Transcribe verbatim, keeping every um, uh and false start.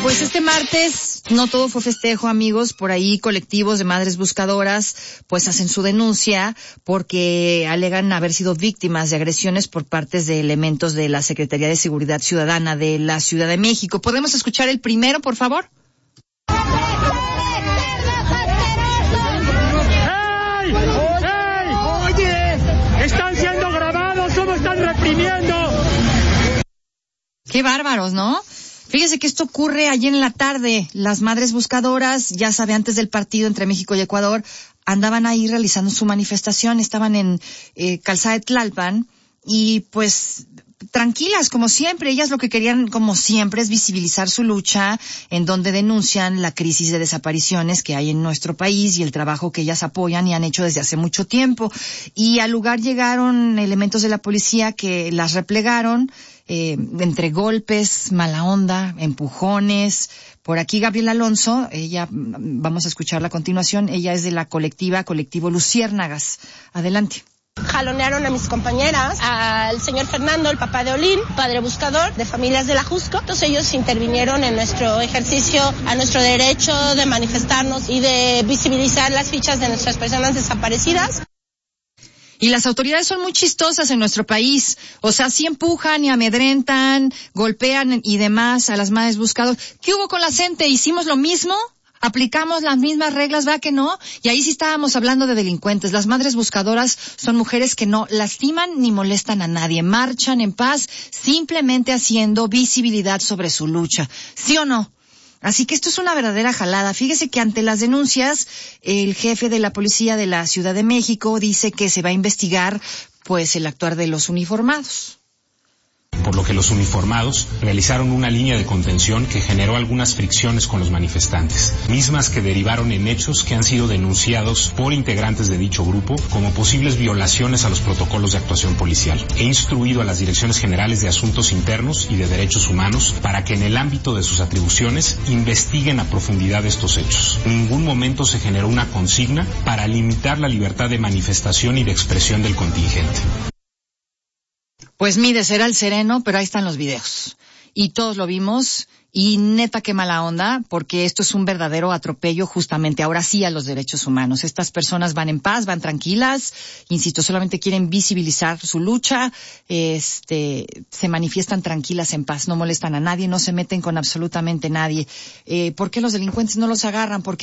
Pues este martes no todo fue festejo, amigos. Por ahí colectivos de madres buscadoras pues hacen su denuncia porque alegan haber sido víctimas de agresiones por parte de elementos de la Secretaría de Seguridad Ciudadana de la Ciudad de México. ¿Podemos escuchar el primero, por favor? ¡Ey! ¡Ey! ¡Oye! ¡Están siendo grabados! ¿Cómo están reprimiendo? Qué bárbaros, ¿no? Fíjese que esto ocurre ayer en la tarde. Las madres buscadoras, ya sabe, antes del partido entre México y Ecuador, andaban ahí realizando su manifestación. Estaban en eh, Calzada de Tlalpan y pues tranquilas, como siempre. Ellas lo que querían, como siempre, es visibilizar su lucha, en donde denuncian la crisis de desapariciones que hay en nuestro país y el trabajo que ellas apoyan y han hecho desde hace mucho tiempo. Y al lugar llegaron elementos de la policía que las replegaron, Eh, entre golpes, mala onda, empujones. Por aquí Gabriela Alonso, ella, vamos a escucharla a continuación, ella es de la colectiva, colectivo Luciérnagas. Adelante. Jalonearon a mis compañeras, al señor Fernando, el papá de Olín, padre buscador de familias de la Jusco. Entonces ellos intervinieron en nuestro ejercicio, a nuestro derecho de manifestarnos y de visibilizar las fichas de nuestras personas desaparecidas. Y las autoridades son muy chistosas en nuestro país. O sea, sí empujan y amedrentan, golpean y demás a las madres buscadoras. ¿Qué hubo con la gente? ¿Hicimos lo mismo? ¿Aplicamos las mismas reglas? ¿Va que no? Y ahí sí estábamos hablando de delincuentes. Las madres buscadoras son mujeres que no lastiman ni molestan a nadie. Marchan en paz, simplemente haciendo visibilidad sobre su lucha. ¿Sí o no? Así que esto es una verdadera jalada. Fíjese que ante las denuncias, el jefe de la policía de la Ciudad de México dice que se va a investigar, pues, el actuar de los uniformados. Por lo que los uniformados realizaron una línea de contención que generó algunas fricciones con los manifestantes, mismas que derivaron en hechos que han sido denunciados por integrantes de dicho grupo como posibles violaciones a los protocolos de actuación policial. He instruido a las Direcciones Generales de Asuntos Internos y de Derechos Humanos para que en el ámbito de sus atribuciones investiguen a profundidad estos hechos. En ningún momento se generó una consigna para limitar la libertad de manifestación y de expresión del contingente. Pues mire, será el sereno, pero ahí están los videos. Y todos lo vimos, y neta qué mala onda, porque esto es un verdadero atropello justamente ahora sí a los derechos humanos. Estas personas van en paz, van tranquilas, insisto, solamente quieren visibilizar su lucha, este, se manifiestan tranquilas en paz, no molestan a nadie, no se meten con absolutamente nadie. Eh, ¿por qué los delincuentes no los agarran? ¿Por qué